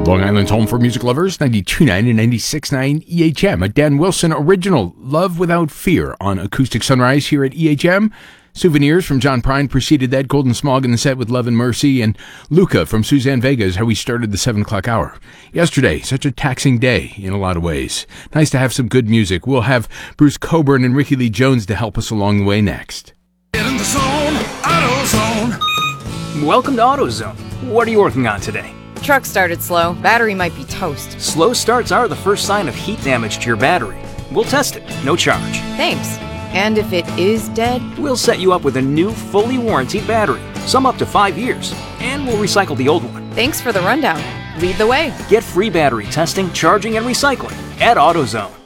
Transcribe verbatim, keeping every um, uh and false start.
Long Island's home for music lovers, ninety-two point nine and ninety-six point nine E H M. A Dan Wilson original, Love Without Fear, on Acoustic Sunrise here at E H M. Souvenirs from John Prine preceded that. Golden Smog in the set with Love and Mercy. And Luca from Suzanne Vega is how we started the seven o'clock hour. Yesterday, such a taxing day in a lot of ways. Nice to have some good music. We'll have Bruce Coburn and Ricky Lee Jones to help us along the way next. Get in the zone, AutoZone. Welcome to AutoZone. What are you working on today? Truck started slow. Battery might be toast. Slow starts are the first sign of heat damage to your battery. We'll test it, no charge. Thanks. And if it is dead? We'll set you up with a new, fully warranted battery, some up to five years, and we'll recycle the old one. Thanks for the rundown. Lead the way. Get free battery testing, charging, and recycling at AutoZone.